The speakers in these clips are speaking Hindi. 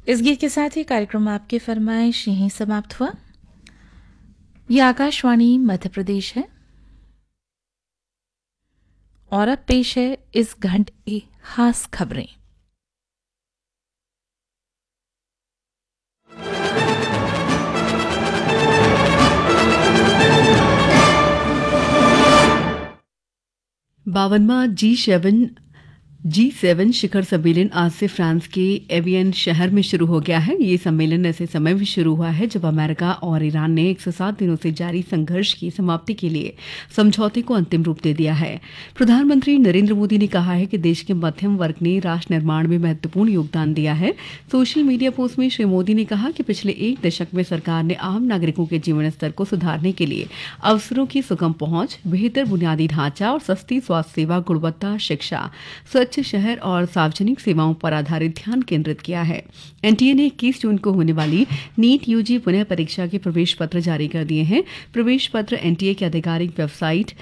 इस गीत के साथ ही कार्यक्रम आपकी फरमाइश यहीं समाप्त हुआ। ये आकाशवाणी मध्य प्रदेश है और अब पेश है इस घंटे की खास खबरें। बावनवा जी7 शिखर सम्मेलन आज से फ्रांस के एवियन शहर में शुरू हो गया है। ये सम्मेलन ऐसे समय में शुरू हुआ है जब अमेरिका और ईरान ने 107 दिनों से जारी संघर्ष की समाप्ति के लिए समझौते को अंतिम रूप दे दिया है। प्रधानमंत्री नरेंद्र मोदी ने कहा है कि देश के मध्यम वर्ग ने राष्ट्र निर्माण में महत्वपूर्ण योगदान दिया है। सोशल मीडिया पोस्ट में श्री मोदी ने कहा कि पिछले एक दशक में सरकार ने आम नागरिकों के जीवन स्तर को सुधारने के लिए अवसरों की सुगम पहुंच, बेहतर बुनियादी ढांचा और सस्ती स्वास्थ्य सेवा, गुणवत्ता शिक्षा, स्वच्छ शहर और सार्वजनिक सेवाओं पर आधारित ध्यान केंद्रित किया है। एनटीए ने 21 जून को होने वाली नीट यूजी पुनः परीक्षा के प्रवेश पत्र जारी कर दिए हैं। प्रवेश पत्र एनटीए की आधिकारिक वेबसाइट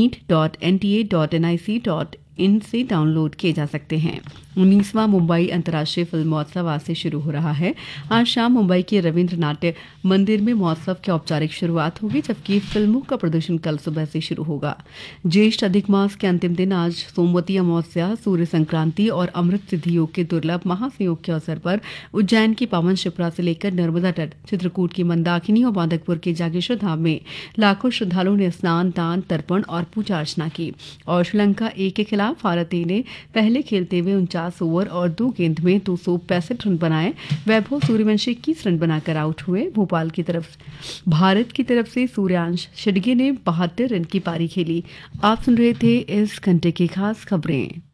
neet.nta.nic.in से डाउनलोड किए जा सकते हैं। 19वां मुंबई अंतर्राष्ट्रीय फिल्म महोत्सव आज से शुरू हो रहा है। आज शाम मुंबई के रविंद्र नाट्य मंदिर में महोत्सव की औपचारिक शुरुआत होगी, जबकि फिल्मों का प्रदर्शन कल सुबह से शुरू होगा। ज्येष्ठ अधिक मास के अंतिम दिन आज सोमवती अमावस्या, सूर्य संक्रांति और अमृत सिद्धि योग के दुर्लभ महासंयोग के अवसर पर उज्जैन की पावन शिप्रा से लेकर नर्मदा तट, चित्रकूट की मंदाकिनी और बांधकपुर के जागेश्वर धाम में लाखों श्रद्धालुओं ने स्नान, दान, तर्पण और पूजा अर्चना की। और श्रीलंका ए के खिलाफ भारत ए ने पहले खेलते हुए 49 ओवर और 2 गेंद में 265 रन बनाए। वैभव सूर्यवंशी 21 रन बनाकर आउट हुए। भारत की तरफ से सूर्यांश शिडगे ने 72 रन की पारी खेली। आप सुन रहे थे इस घंटे की खास खबरें।